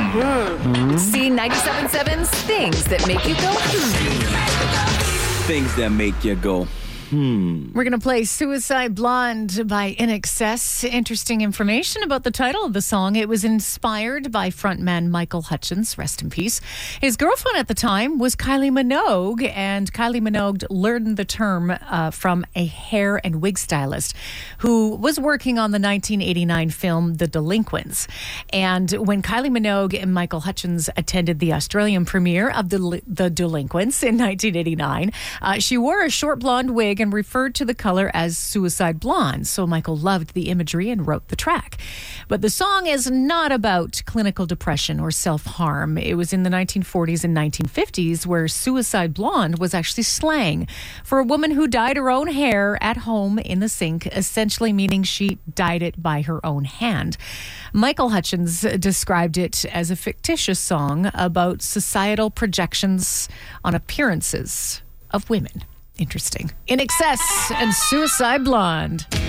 C97.7's Things That Make You Go, Things that make you go, We're going to play Suicide Blonde by INXS. Interesting information about the title of the song. It was inspired by frontman Michael Hutchence, rest in peace. His girlfriend at the time was Kylie Minogue, and Kylie Minogue learned the term from a hair and wig stylist who was working on the 1989 film The Delinquents. And when Kylie Minogue and Michael Hutchence attended the Australian premiere of The Delinquents in 1989, she wore a short blonde wig and referred to the color as Suicide Blonde. So Michael loved the imagery and wrote the track. But the song is not about clinical depression or self-harm. It was in the 1940s and 1950s where Suicide Blonde was actually slang for a woman who dyed her own hair at home in the sink, essentially meaning she dyed it by her own hand. Michael Hutchence described it as a fictitious song about societal projections on appearances of women. Interesting. INXS and Suicide Blonde.